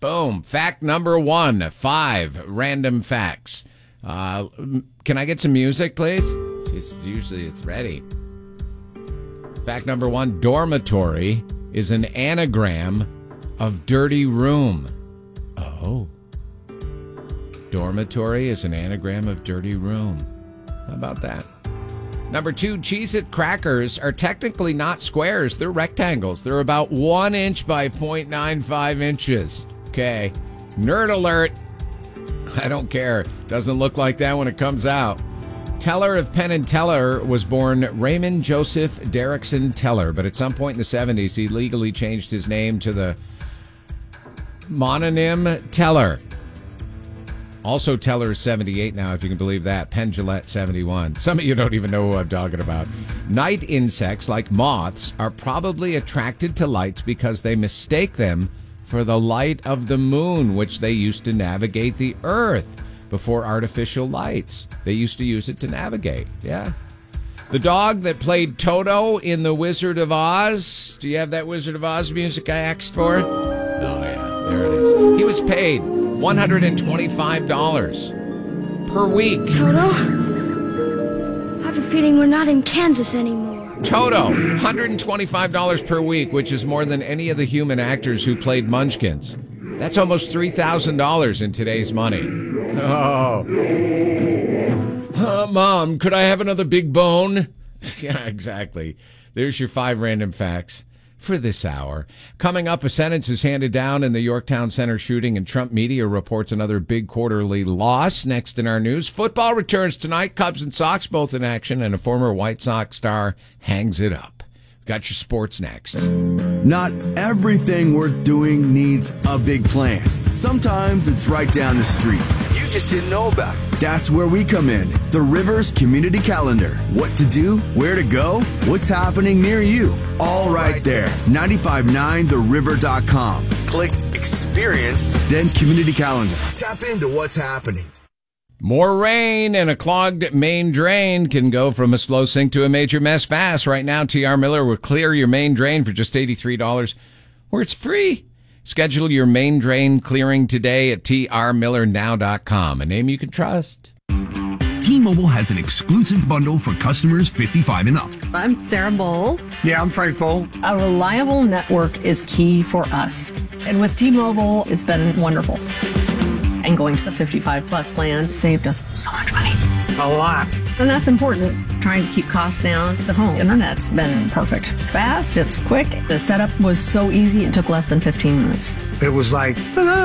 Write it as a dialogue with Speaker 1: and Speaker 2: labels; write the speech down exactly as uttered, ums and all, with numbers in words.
Speaker 1: Boom. Fact number one. Five random facts. Uh, can I get some music, please? It's, usually it's ready. Fact number one. Dormitory is an anagram of dirty room. Oh. Dormitory is an anagram of dirty room. How about that? Number two, Cheez-It crackers are technically not squares. They're rectangles. They're about one inch by zero point nine five inches. Okay. Nerd alert. I don't care. Doesn't look like that when it comes out. Teller of Penn and Teller was born Raymond Joseph Derrickson Teller, but at some point in the seventies, he legally changed his name to the mononym Teller. Also, Teller is seventy-eight now, if you can believe that. Penn Jillette, seventy-one. Some of you don't even know who I'm talking about. Night insects, like moths, are probably attracted to lights because they mistake them for the light of the moon, which they used to navigate the Earth before artificial lights. They used to use it to navigate, yeah. The dog that played Toto in The Wizard of Oz. Do you have that Wizard of Oz music I asked for? Oh, yeah, there it is. He was paid one hundred twenty-five dollars per week.
Speaker 2: Toto, I have a feeling we're not in Kansas anymore.
Speaker 1: Toto, one hundred twenty-five dollars per week, which is more than any of the human actors who played Munchkins. That's almost three thousand dollars in today's money. Oh. Uh, Mom, could I have another big bone? Yeah, exactly. There's your five random facts for this hour. Coming up, a sentence is handed down in the Yorktown Center shooting, and Trump media reports another big quarterly loss. Next in our news, football returns tonight. Cubs and Sox both in action, and a former White Sox star hangs it up. Got your sports next.
Speaker 3: Not everything worth doing needs a big plan. Sometimes it's right down the street. You just didn't know about it. That's where we come in. The Rivers Community Calendar. What to do, where to go, what's happening near you. All right there. nine five nine the river dot com. Click Experience, then Community Calendar. Tap into what's happening.
Speaker 1: More rain and a clogged main drain can go from a slow sink to a major mess fast. Right now, T R Miller will clear your main drain for just eighty-three dollars, where it's free. Schedule your main drain clearing today at T R miller now dot com, a name you can trust.
Speaker 4: T-Mobile has an exclusive bundle for customers fifty-five and up.
Speaker 5: I'm Sarah Bowl.
Speaker 6: Yeah, I'm Frank Bowl.
Speaker 5: A reliable network is key for us. And with T-Mobile, it's been wonderful. And going to the fifty-five plus plan saved us so much money.
Speaker 6: A lot.
Speaker 5: And that's important. Trying to keep costs down. The home internet's been perfect. It's fast, it's quick. The setup was so easy, it took less than fifteen minutes.
Speaker 6: It was like, ta-da!